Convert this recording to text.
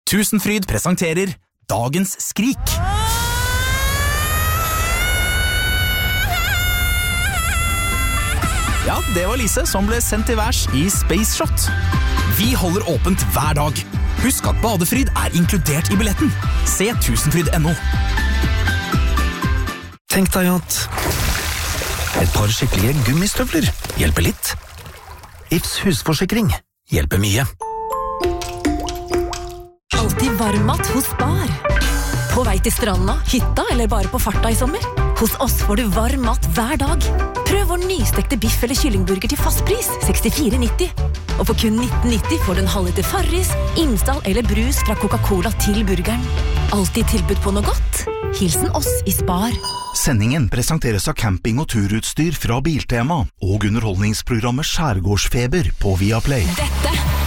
Tusenfryd presenterer Dagens skrik. Ja, det var Lise som ble sendt til værs i Space Shot. Vi holder åpent hver dag. Husk at badefryd er inkludert i billetten. Se tusenfryd.no. Tenk deg at et par skikkelige gummistøvler hjelper litt. Ifs husforsikring hjelper mye. Alltid varmmat hos Spar. På vei til stranda, hytta eller bare på farta i sommer? Hos oss får du varm mat hver dag. Prøv vår nystekte biff eller kyllingburger til fast pris, 64,90. Og for kun 19,90 får du en halvliter Farris, innstall eller brus fra Coca-Cola til burgeren. Alltid tilbud på noe godt. Hilsen oss i Spar. Sendingen presenteres av camping- og turutstyr fra Biltema og underholdningsprogrammet Skjærgårdsfeber på Viaplay. Dette